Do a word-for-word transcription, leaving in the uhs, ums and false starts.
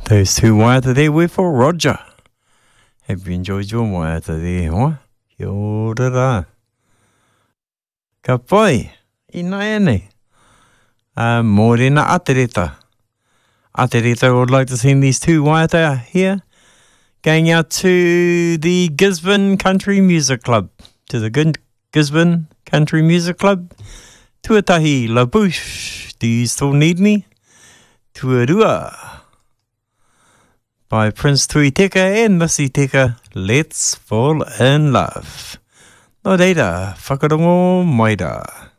Those two waiata there were for Roger. Have you enjoyed your waiata there, huh? Kia ora rā. Ka pai, ina ene. Uh, Morena Atereta. Atereta would like to send these two waiata here, going out to the Gisborne Country Music Club. To the G- Gisborne Country Music Club. Tuatahi La Bouche, do you still need me? Tuarua. By Prince Tui Teka and Missy Teka, Let's Fall in Love. No reira, whakarongo maira.